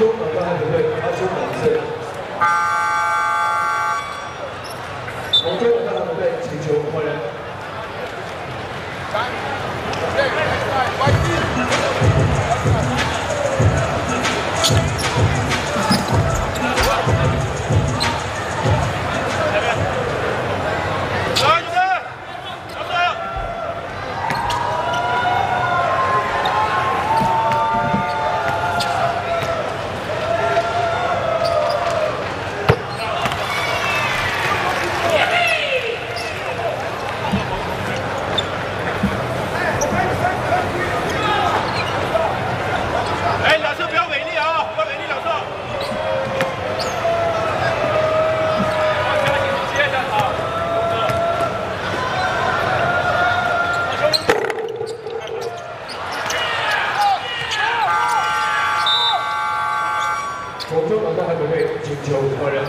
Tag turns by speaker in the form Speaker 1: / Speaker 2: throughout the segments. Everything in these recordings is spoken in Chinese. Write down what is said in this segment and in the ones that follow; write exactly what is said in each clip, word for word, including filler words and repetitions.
Speaker 1: 州短道海队二十五岁。广州短道海队请求换人。 广州短道海队请求换人。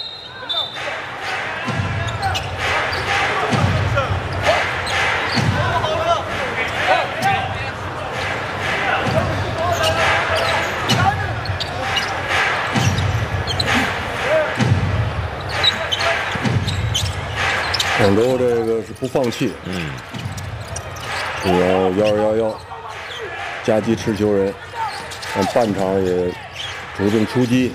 Speaker 2: 广州这个是不放弃，嗯，幺幺幺幺，夹击持球人，但半场也。 主动出击，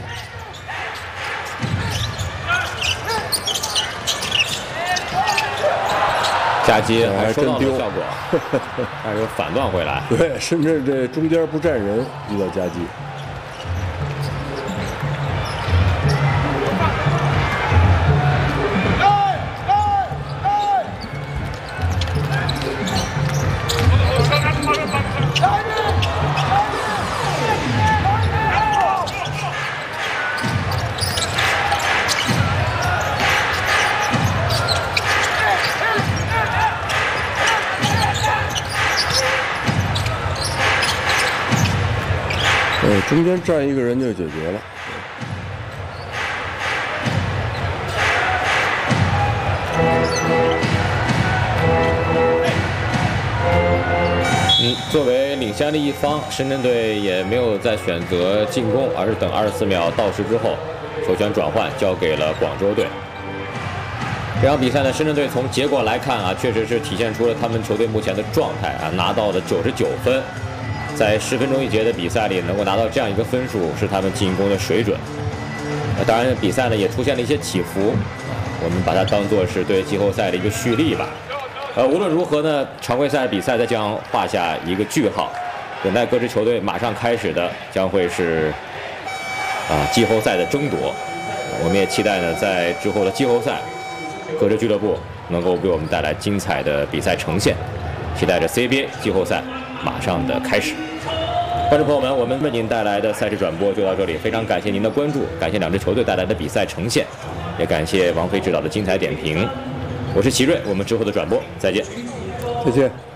Speaker 3: 夹击还
Speaker 2: 真丢
Speaker 3: 效果，但是又反乱回来。
Speaker 2: 对，甚至这中间不站人，遇到夹击。呃，中间站一个人就解决了。
Speaker 3: 嗯，作为领先的一方，深圳队也没有再选择进攻，而是等二十四秒到时之后，球权转换交给了广州队。这场比赛呢，深圳队从结果来看啊，确实是体现出了他们球队目前的状态啊，拿到了九十九分。 在十分钟一节的比赛里，能够拿到这样一个分数，是他们进攻的水准。呃，当然，比赛呢也出现了一些起伏，我们把它当作是对季后赛的一个蓄力吧。呃，无论如何呢，常规赛比赛再将画下一个句号，等待各支球队马上开始的将会是啊季后赛的争夺。我们也期待呢，在之后的季后赛，各支俱乐部能够给我们带来精彩的比赛呈现。期待着 C B A 季后赛马上的开始。观众朋友们，我们为您带来的赛事转播就到这里，非常感谢您的关注，感谢两支球队带来的比赛呈现，也感谢王菲指导的精彩点评。我是齐瑞，我们之后的转播再见。
Speaker 2: 再见。